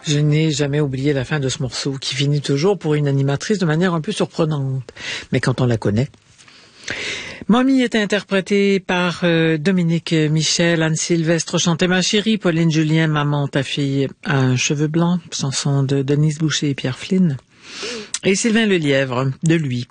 Je n'ai jamais oublié la fin de ce morceau, qui finit toujours pour une animatrice de manière un peu surprenante. Mais quand on la connaît. Mommy est interprétée par Dominique Michel, Anne Sylvestre chantait Ma chérie, Pauline Julien, Maman, ta fille a un cheveu blanc, chanson de Denise Boucher et Pierre Flynn. Et Sylvain Lelièvre, de lui.